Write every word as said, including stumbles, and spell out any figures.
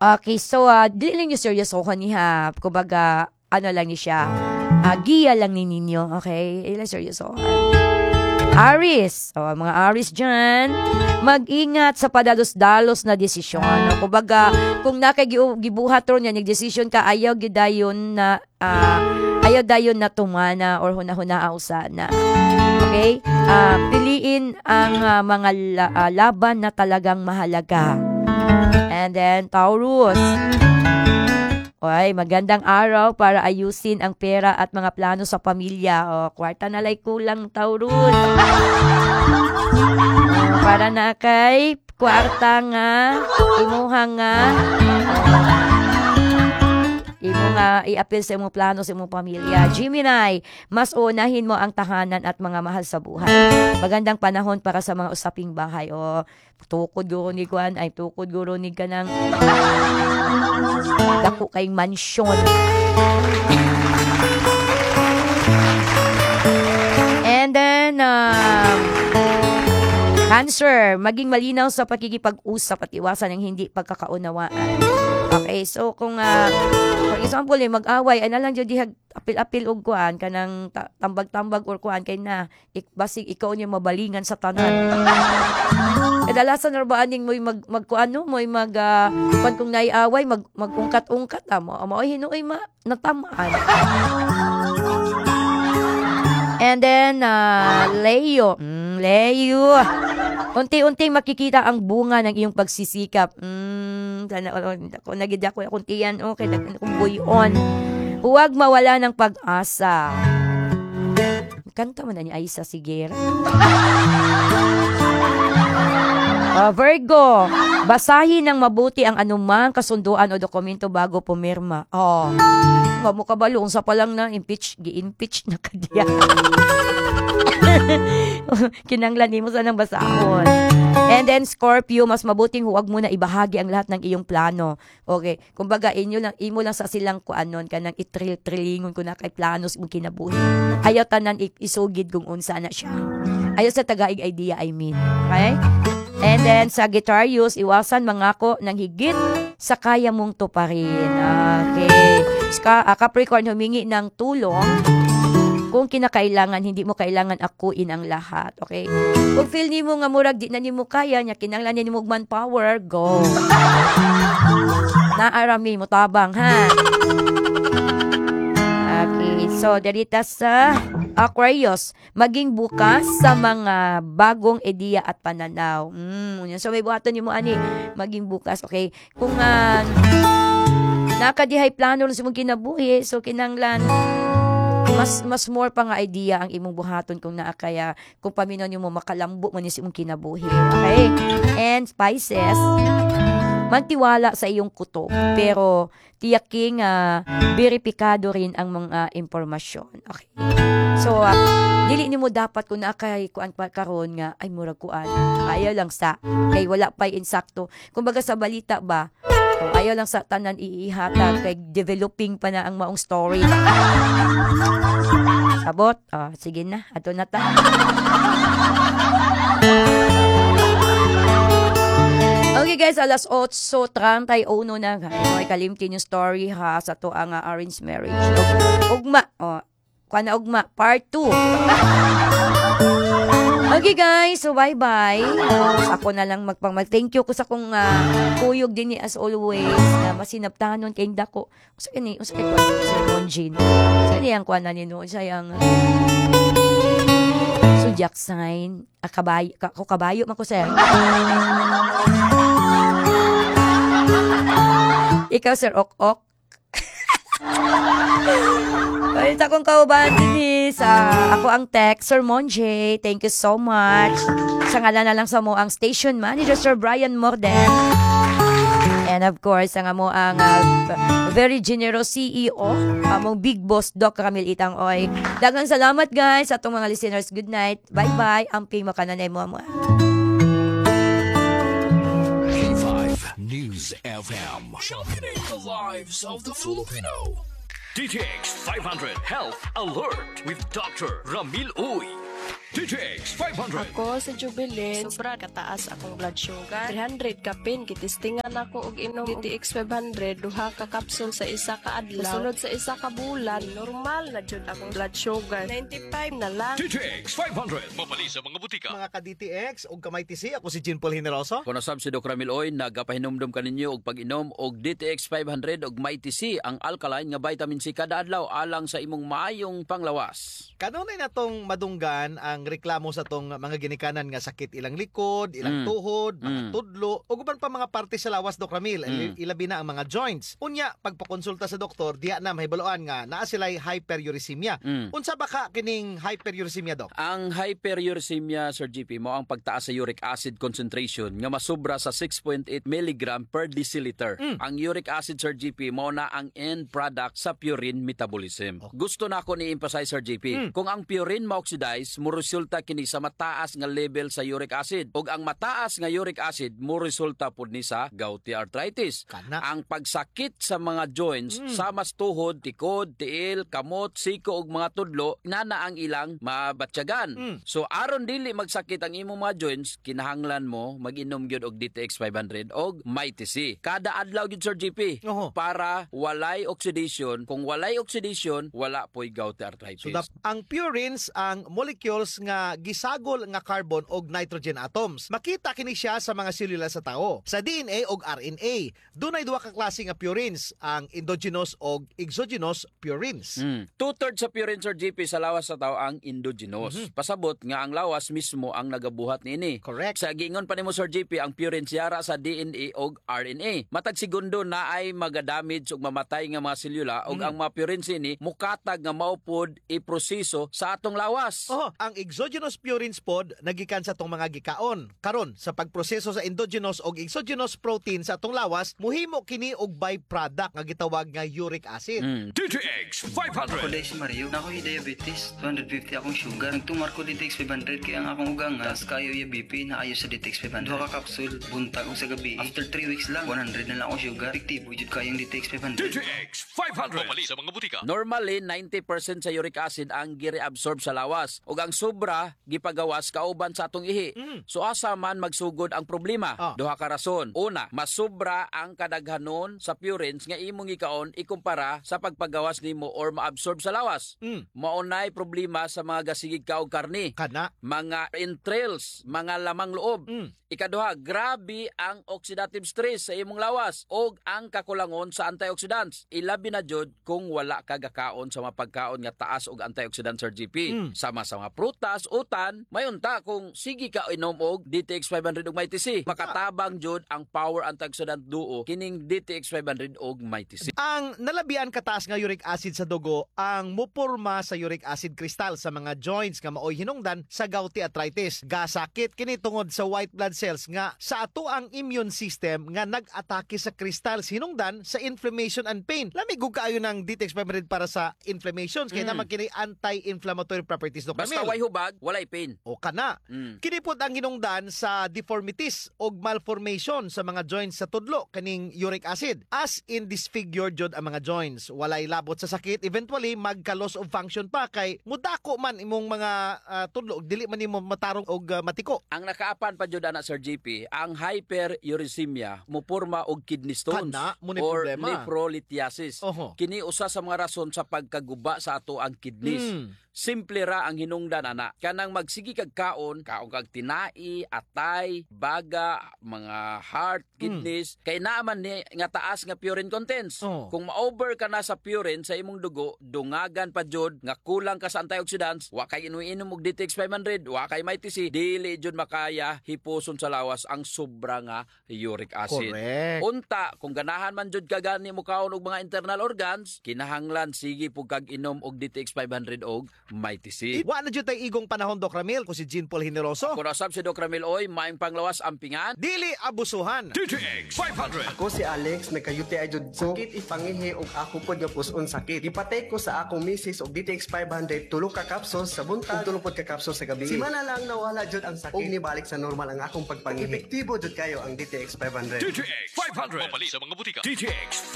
Okay, so, uh, dili lang yung seryosohan niya. Kumbaga, ano lang ni siya. Uh, giya lang ni ninyo. Okay? Ilang seryosohan. Aries. O, oh, mga Aries dyan, mag-ingat sa padalos-dalos na desisyon. No? Kumbaga, kung nakagibuhat ron yan, nag-desisyon ka, ayaw gidayon na, uh, ayaw dayon na tumana or hunahuna na. Okay? Uh, piliin ang uh, mga la- uh, laban na talagang mahalaga. And then, Taurus. Oy, magandang araw para ayusin ang pera at mga plano sa pamilya. O, kwarta na lay kulang, Taurus. O, para na kay kwarta nga, imuha nga, imo nga i-appeal sa imong plano sa imong pamilya. Gemini, mas unahin mo ang tahanan at mga mahal sa buhay. Magandang panahon para sa mga usaping bahay. O, tukod guro ni Kwan, ay tukod guro ni ka ng dako kayong mansyon. And then, um, Cancer, maging malinaw sa pakikipag-usap at iwasan ang hindi pagkakaunawaan. Okay, so kung, uh, for example, eh, mag-away, ay na lang dyan dihag apil-apil og kuan, kanang ta- tambag-tambag or kuan, kay na, ik, basig ikaw niya mabalingan sa tanan. Kadalasan na ba aning mo'y mag, magkuan no, mo'y mag, uh, kung, kung naiaway, mag, mag-ungkat-ungkat, ah, mo, mo, hinuoy ma, natamaan. And then, uh, Leo. Mm, Leo. Unti-unti makikita ang bunga ng iyong pagsisikap. Mm, kung nagid ako akong tiyan, okay, kung buyon. Huwag mawala ng pag-asa. Kanta man na ni Aisa Sigera. Uh, Virgo, basahin ng mabuti ang anumang kasunduan o dokumento bago pumirma. Oh, mo kabalo, unsa pa lang na impeach, gi-impeach na kadiya. Kinanglan mo sa nang basahon. And then Scorpio, mas mabuting huwag mo na ibahagi ang lahat ng iyong plano. Okay, kumbaga inyo lang imo lang sa silang kuanon kanang itril-trilingon ko na kay planos mong kinabuhi. Ayaw tanan isugid kung unsa na siya. Ayaw sa tagaig idea, I mean. Okay? And then Sagittarius, iwasan mangako ng higit sa kaya mong tuparin. Okay. Ska, uh, Capricorn, humingi ng tulong kung kinakailangan, hindi mo kailangan akuin ang lahat. Okay? Kung feel ni mo nga murag, di na ni mo kaya, niya kinanglan ni mo manpower, go. Naarami mo tabang, ha? Okay. So, darita sa Aquarius, maging bukas sa mga bagong ideya at pananaw. Mm, so, may buhaton niyo mo, ani, maging bukas. Okay? Kung uh, nakadihay plano sa mong kinabuhi, so kinanglan, mas mas more pa nga idea ang imong buhaton kung naa kaya kung paminon mo makalambo man is imong kinabuhi. Okay? And Pisces, magtiwala sa iyong kutob pero tiyaking uh, beripikado rin ang mga impormasyon. Okay? So, uh, dili nimo dapat kung naa kay kuan pa karon nga ay murag kuan. Ayaw lang sa kay wala pa insakto. Kumbaga sa balita ba, ayaw lang sa tanan iihatag kay developing pa na ang maong story. Sabot? Oh, sige na. Ato na ta. Okay guys, alas eight thirty-one na. Ay kalimtin yung story ha sa to ang uh, arranged marriage. Ugma. Oh, kuan na ugma. Part two. Okay guys, so bye-bye. Uh, ako na lang magpang mag-thank you ko sa kong uh, kuyog din ni as always na masinabtanon kay dako. Usa kani, usa kay kuan si Monjin. Sa niyang kuan na nino, sayang zodiac sign, akabayo, ko kabayo man ko sir. Ikaw sir ok-ok. Ay, sa kong kauban din sa ako ang tech, Sir Monje. Thank you so much. Sa ngalan na lang sa mo ang station manager, Sir Brian Morden. And of course, ang mo ang uh, very generous C E O, among big boss, Doc Camille Itang Oy. Daghang salamat guys sa atong mga listeners. Good night. Bye-bye. Amping makananay mo mo. News F M, championing the lives of the Filipino. D T X five hundred Health Alert with Doctor Ramil Uy. D T X five hundred. Ako sa Jubilee, sobra kataas akong blood sugar. three hundred kapin, kitistingan ako og inom D T X five hundred, duha ka kapsul sa isa ka adlaw. Sunod sa isa ka bulan, normal na jud akong blood sugar. ninety-five na lang. D T X five hundred. Mabali sa mga butika. Mga ka-D T X o kamay T C, ako si Jean Paul Generoso. Kung nasab si Doc Ramil Oy, nagapahinumdum ka ninyo og pag-inom og D T X five hundred og Mighty C, ang alkaline nga vitamin C kada adlaw alang sa imong maayong panglawas. Kanunay na tong madunggan ang reklamo sa tong mga ginikanan nga sakit ilang likod, ilang Mm. tuhod, mga Mm. tudlo, o guban pa mga parte sa lawas, Doc Ramil. Mm. Ilabi na ang mga joints. Unya, pagpakonsulta sa doktor, diya na mahibaloan nga naa sila'y hyperuricemia. Mm. Unsa ba ka kining hyperuricemia, Doc? Ang hyperuricemia, Sir G P, mo ang pagtaas sa uric acid concentration nga masubra sa six point eight milligram per deciliter. Mm. Ang uric acid, Sir G P, mo na ang end product sa purine metabolism. Oh. Gusto na ako ni-emphasize, Sir G P, Mm. kung ang purine ma-oxidize, mo resulta kini sa mataas nga level sa uric acid. Ug ang mataas nga uric acid mo resulta pud ni sa gouty arthritis. Kana. Ang pagsakit sa mga joints sa mas tuhod, tikod, tiil, kamot, siko ug mga tudlo nana ang ilang mabatyagan. Mm. So aron dili magsakit ang imong mga joints, kinahanglan mo mag-inom gyud og D T X five hundred og Mighty C. Kada adlaw gyud, Sir G P, Oho. para walay oxidation. Kung walay oxidation, wala po'y gouty arthritis. So, the, ang purines ang molecules nga gisagol nga carbon og nitrogen atoms. Makita kini siya sa mga selula sa tao. Sa D N A og R N A, dunay duha ka klase nga purines, ang endogenous og exogenous purines. Mm. Two-thirds sa purine, Sir G P, sa lawas sa tao ang endogenous. Pasabot nga ang lawas mismo ang nagabuhat niini. Correct. Sa gingon pa nimo, Sir G P, ang purine siyara sa D N A og R N A. Matag segundo na ay magadamage ug mamatay nga mga selula ug ang mga purines ini mukatag nga maupod iproseso sa atong lawas. Oh, ang exogenous purines pod nagikan sa tong mga gikaon. Karon sa pagproseso sa endogenous og exogenous protein sa atong lawas, muhimo kini og byproduct nga gitawag nga uric acid. Mm. D T X five Ako hundred. dahil si Mario, na ako'y diabetes, two hundred fifty akong sugar. Nagtumar ko D T X five hundred kaya ang akong ugang tas kayo yung B P na ayo sa D T X five hundred. Duha ka kapsul, buntag ko sa gabi. After three weeks lang, one hundred na lang akong sugar. Fiktibo jud kayong D T X five D hundred. T X five hundred. Mabali sa mga butika. Normally, ninety percent sa uric acid ang gire-absorb sa lawas. Ug ang sobra, gipagawas kauban sa atong ihi. So asa man magsugod ang problema? Ah. Duha ka rason. Una, masobra ang kadaghanon sa purines nga imong ikaon ikumpara sa pagpagawas nimo or maabsorb sa lawas. Mm. Maunay problema sa mga gasigig ka og karni. Kana. Mga entrails, mga lamang loob. Mm. Ikaduha, grabe ang oxidative stress sa imong lawas og ang kakulangon sa antioxidants. Ilabi na jud kung wala ka gakaon sa mga pagkaon nga taas og antioxidants, Sir G P. Mm. Sama sa mga prutas, utan, mayunta kung sige ka inom og D T X five hundred og Mighty C. Makatabang jud ang power antioxidant duo kining D T X five hundred og Mighty C. Ang nalabian kataas nga uric acid sa dugo ang mupurma sa uric acid crystal sa mga joints nga maoy hinungdan sa gouty arthritis. Gasakit kini tungod sa white blood cells nga sa ato ang immune system nga nag-atake sa crystals hinungdan sa inflammation and pain. Lamig ug kaayo ng D T X five hundred para sa inflammations kay naman kini anti-inflammatory properties, Doc Basta Camille. way hubag, walay pain. O kana. Mm. Kini pod ang hinungdan sa deformities og malformation sa mga joints sa tudlo kaning uric acid. As in disfigured jud ang mga joints, walay labot sa sakit, eventually magka-loss of function pa kay mudako man imong mga ah, tudlo ug dili man nimo matarong og ah, matiko. Ang nakaapan pa jud ana, Sir G P, ang hyperuricemia mupurma og kidney stones Kana, mo ni or problema. nephrolithiasis. Oho. Kini usa sa mga rason sa pagkaguba sa ato ang kidneys. Mm. Simple ra ang hinungdan ana. Kanang magsigi kag kaon, kaon kag tinai, atay, baga, mga heart, kidneys, kay naaman ni nga taas nga purine contents. Oh. Kung ma-over ka na sa purine sa imong dugo, dungagan pa jud nga kulang ka sa antioxidants, wa kay inom og D T X five hundred, wa kay Mighty C, dili jud makaya hipuson sa lawas ang sobra nga uric acid. Correct. Unta, kung ganahan man jud ka gani mo kaon og mga internal organs, kinahanglan sige pug kag inom og D T X five hundred og Mighty C. Wa na jud tay igong panahon, Doc Ramil, ko si Jean Paul Generoso. Kung nasab si Doc Ramil Oy, maayong panglawas ampingan. Dili abusuhan. D T X five hundred. Ako si Alex, nagkayuti ay jud ko. Sakit ipangihi og ako pod nga puson sakit. Gipatay ko sa akong misis og D T X five hundred, tulo ka kapsos sa buntag, ug tulo pod ka kapsos sa gabi. Si mana lang nawala jud ang sakit. Og nibalik sa normal ang akong pagpangihi. Epektibo jud kayo ang D T X five hundred. D T X five hundred. Mabali sa mga butika. D T X